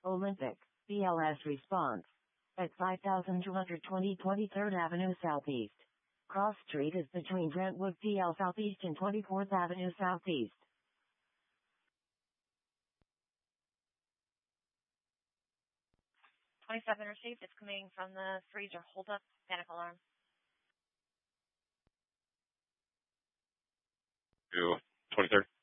Olympic, BLS response. At 5220 23rd Avenue Southeast. Cross Street is between Brentwood PL Southeast and 24th Avenue Southeast. 27 received. It's coming from the freezer. Hold up. Panic alarm. 23rd.